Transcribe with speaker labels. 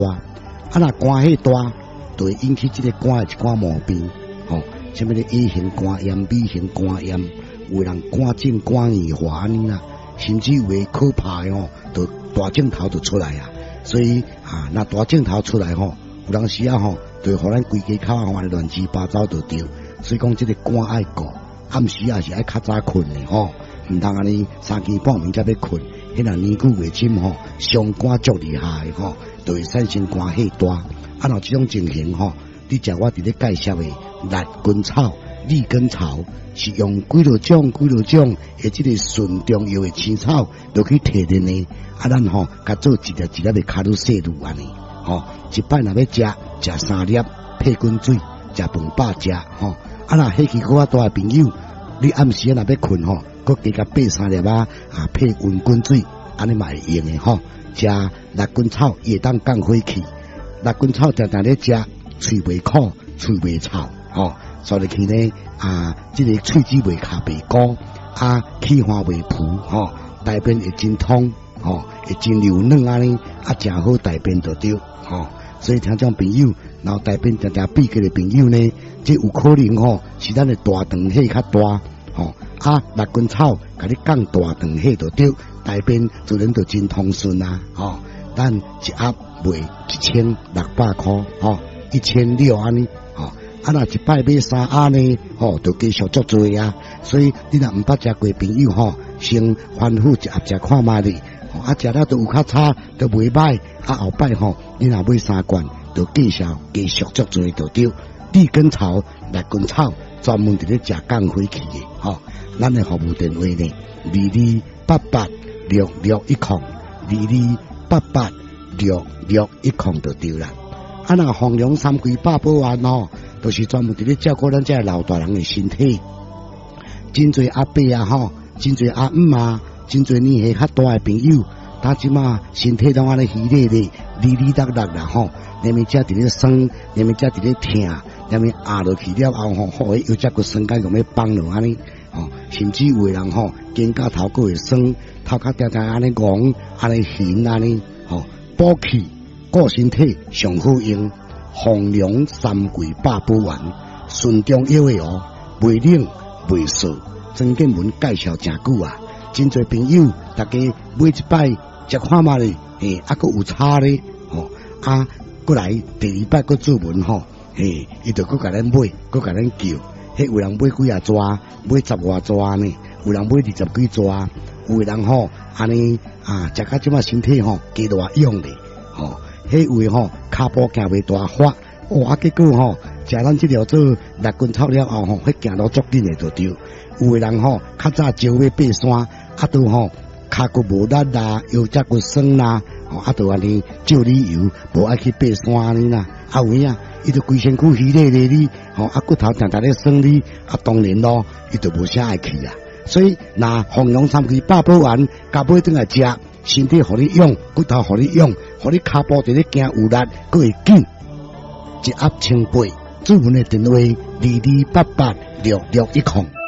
Speaker 1: 啊，若肝血大，就会引起这个肝的一寡毛病，什么的 A 型肝炎、B 型肝炎，有人肝症、肝硬化安尼啦，甚至有的可怕的就大镜头就出来啊。所以那大镜头出来有当时就互咱规家口安尼乱七八糟就对。所以讲这个肝爱顾，暗时也是爱较早困的唔通安尼3更半暝才要困，迄若年久月深伤肝足厉害就会产生肝血大。若这种情形你食我伫咧介绍的辣根草、利根草，是用几多种的这个纯中药的青草，就去提炼的。咱甲做一粒一粒的卡路细路安尼一摆若要食3粒配滚水，食饭饱食若火气够大的朋友，你暗时若要困搁加甲备3粒配温滚水，安尼嘛会用的食辣根草也当降火气。辣根草常常咧食，喙袂苦，喙袂臭所以去呢这个喙齿袂卡袂高气化袂浮大便会真通会真柔软安尼真好大便就对所以听众朋友，然后大便常常闭结的朋友呢，这有可能是咱的大肠血较大辣根草甲你降大肠血就对，大便自然就真通顺咱一盒卖1600块1600安尼若一摆买3盒呢就继续足多啊。所以你若毋捌食过朋友先反复一盒食看卖哩食了都有较差都袂歹后摆你若买3罐就继续足多就对。利根草、辣根草专门伫咧食降火气的咱的服务电话呢2288661022886610就对啦。若丰隆3季百宝丸都是专门伫咧照顾咱这老大人的身体。真侪阿伯真侪阿姆真侪年纪较大的朋友，他即马身体拢安尼虚咧咧、哩哩啦啦啦连面只伫咧酸，连面只伫咧疼，连面压落去了后又只个酸感用要放落安尼甚至有的人肩胛头个会酸，头壳定定安尼戆，安尼悬安尼补气顾身体上好用。丰隆3季百宝丸，纯中药的袂冷袂涩。曾建文介绍真久真侪朋友大家买一摆食看嘛咧，搁有差咧过来第2摆搁做文伊就搁甲咱买，搁甲咱叫。有人买几啊抓，买10外抓呢，有人买20几抓，有的人安尼食到即马身体加大用咧有的骹步行袂大发结果食咱这条做辣根草了后迄行路足紧的就对。有的人较早招要爬山都骹骨无力啦，腰脊骨酸啦都安尼照理由无爱去爬山安尼啦有影伊就规身躯虚咧咧哩骨头常常咧酸哩当然咯，伊就无啥爱去所以那丰隆3季百宝丸甲买转来食，身体互你用，骨头互你用，互你骹步伫咧行有力，佫会紧。1盒1800，主文的电话22886610。